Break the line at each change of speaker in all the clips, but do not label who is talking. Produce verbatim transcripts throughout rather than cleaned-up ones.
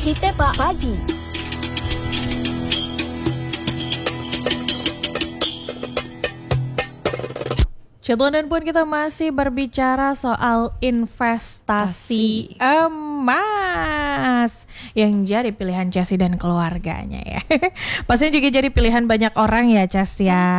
di Tepa Pagi.
Cetuan dan Puan, kita masih berbicara soal investasi emas yang jadi pilihan Chelsea dan keluarganya ya. Pastinya juga jadi pilihan banyak orang ya, Ces ya.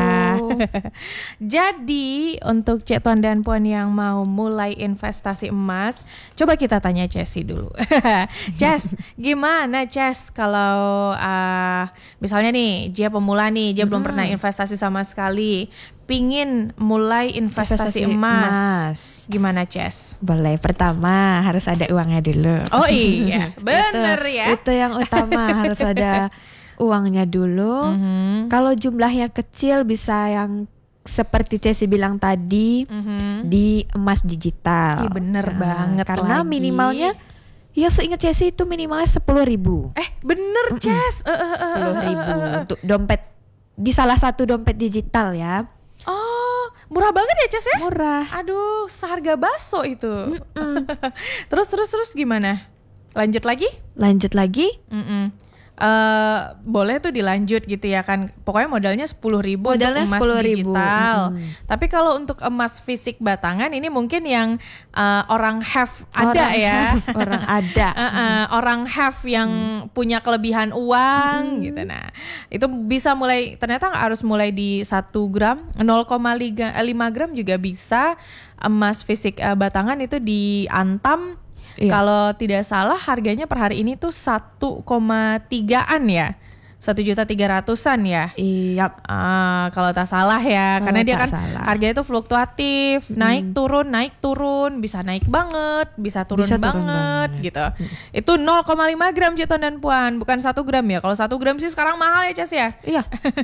Jadi untuk Cetuan dan Puan yang mau mulai investasi emas, coba kita tanya Chelsea dulu. Ces, gimana Ces kalau uh, misalnya nih dia pemula nih, dia hmm. belum pernah investasi sama sekali, pingin mulai investasi, investasi emas. emas. Gimana, Ces?
Boleh, pertama harus ada uangnya dulu.
Oh iya, bener
itu,
ya.
Itu yang utama, harus ada uangnya dulu. Mm-hmm. Kalau jumlahnya kecil bisa yang seperti Cesi bilang tadi, mm-hmm. di emas digital.
Iya bener nah, banget
karena
lagi.
Minimalnya, ya seingat Cesi itu minimalnya sepuluh ribu.
Eh bener, Ces.
Sepuluh ribu untuk dompet, di salah satu dompet digital ya.
Oh, murah banget ya, Ces ya?
Murah.
Aduh, seharga bakso itu. terus terus terus gimana? Lanjut lagi?
Lanjut lagi?
Mm-mm. Uh, boleh tuh dilanjut gitu ya kan. Pokoknya modalnya sepuluh ribu untuk emas digital. Hmm. Tapi kalau untuk emas fisik batangan ini mungkin yang uh, orang have ada
orang
ya.
Have, orang ada.
uh-uh, orang have yang hmm. punya kelebihan uang hmm. gitu. Nah, itu bisa mulai, ternyata harus mulai di satu gram, nol koma lima gram juga bisa emas fisik uh, batangan itu diantam. Iya. Kalau tidak salah harganya per hari ini tuh satu koma tigaan ya, satu juta tiga ratusan ya.
Iya.
Uh, kalau tak salah ya,
kalau
karena dia kan
salah.
harganya itu fluktuatif, hmm. naik turun, naik turun, bisa naik banget, bisa turun, bisa banget, turun banget gitu. Hmm. Itu nol koma lima gram Ceton dan Puan, bukan satu gram ya. Kalau satu gram sih sekarang mahal ya, Ces ya.
Iya.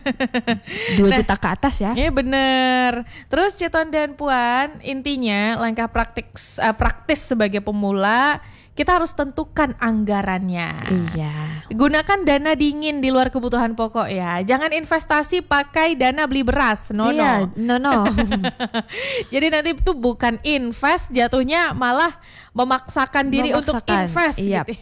dua juta ke atas ya.
Iya bener. Terus Ceton dan Puan, intinya langkah praktis uh, praktis sebagai pemula, kita harus tentukan anggarannya.
Iya.
Gunakan dana dingin di luar kebutuhan pokok ya. Jangan investasi pakai dana beli beras. No
iya,
no.
No no.
Jadi nanti itu bukan invest, jatuhnya malah memaksakan diri memaksakan. Untuk invest.
Iya.
Gitu.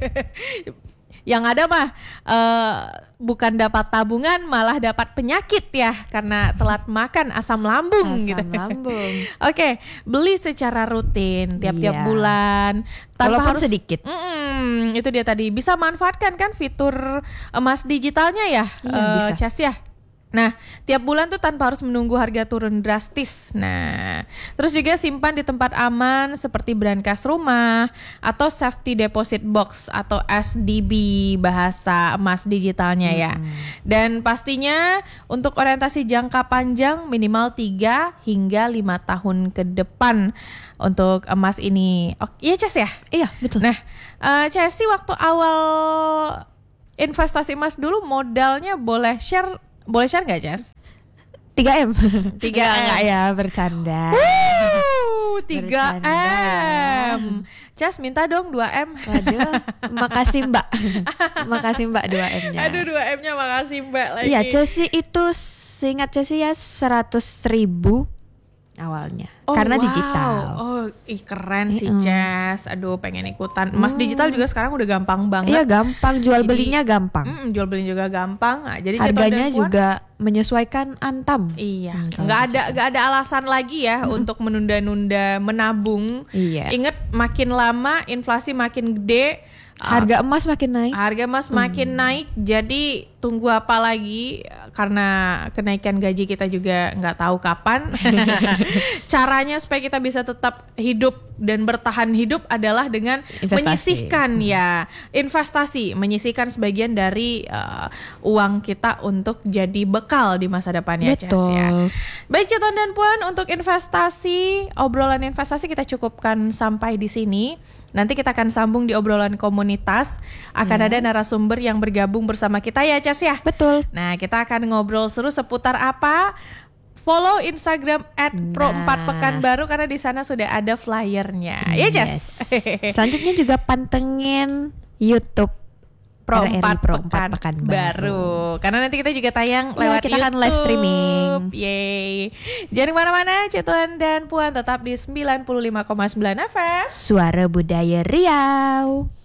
Yang ada mah uh, bukan dapat tabungan, malah dapat penyakit ya, karena telat makan asam lambung
asam
gitu.
lambung.
Oke, okay, beli secara rutin tiap-tiap
iya.
bulan.
Tanpa Walaupun harus sedikit.
Mm, itu dia tadi, bisa manfaatkan kan fitur emas digitalnya ya,
iya,
uh,
bisa.
Cas ya. Nah, tiap bulan tuh tanpa harus menunggu harga turun drastis. Nah, terus juga simpan di tempat aman seperti brankas rumah atau safety deposit box atau S D B bahasa emas digitalnya ya. Hmm. Dan pastinya untuk orientasi jangka panjang minimal tiga hingga lima tahun ke depan untuk emas ini. Oke, iya Ces ya?
Iya, betul.
Nah, uh, Ces sih waktu awal investasi emas dulu modalnya boleh share Boleh share gak, Jas?
tiga M
tiga M
Enggak ya, bercanda.
Wuh, tiga M Jas minta dong dua M.
Waduh, makasih Mbak. Makasih Mbak dua M-nya.
Aduh, dua M-nya makasih Mbak lagi.
Iya, Chelsea itu seingat Chelsea ya seratus ribu awalnya.
Oh,
karena
wow.
digital.
Oh, ih keren sih, mm. Ces. Aduh, pengen ikutan. Emas mm. digital juga sekarang udah gampang banget.
Iya, gampang. Jual belinya jadi, gampang.
Mm, jual belinya juga gampang. Nah, jadi
harganya juga menyesuaikan antam.
Iya. Hmm, nggak ada nggak ada alasan lagi ya hmm. untuk menunda-nunda menabung.
Iya.
Ingat, makin lama inflasi makin gede.
Harga emas makin naik.
Harga emas hmm. makin naik. Jadi tunggu apa lagi? Karena kenaikan gaji kita juga nggak tahu kapan. Caranya supaya kita bisa tetap hidup dan bertahan hidup adalah dengan investasi. menyisihkan hmm. ya investasi, menyisihkan sebagian dari uh, uang kita untuk jadi bekal di masa depannya.
Betul.
Ces, ya. Baik Ceton dan Puan, untuk investasi, obrolan investasi kita cukupkan sampai di sini. Nanti kita akan sambung di obrolan komunitas. Akan ya. ada narasumber yang bergabung bersama kita ya, Ces ya.
Betul.
Nah, kita akan ngobrol seru seputar apa? Follow Instagram at pro empat Pekanbaru karena di sana sudah ada flyernya. Ya, Ces.
Yes. Selanjutnya juga pantengin YouTube
Pro empat
Pekan,
Pekan Baru. Karena nanti kita juga tayang
ya,
lewat
kita
YouTube.
Kita akan live streaming.
Yeay. Jangan kemana-mana, Cetuan dan Puan tetap di sembilan puluh lima koma sembilan F M.
Suara Budaya Riau.